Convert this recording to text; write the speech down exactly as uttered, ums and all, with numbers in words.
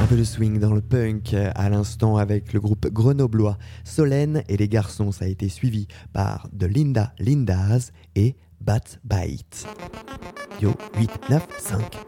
Un peu de swing dans le punk à l'instant avec le groupe grenoblois Solène et les garçons. Ça a été suivi par The Linda Lindas et Bat Bite. Yo huit neuf cinq.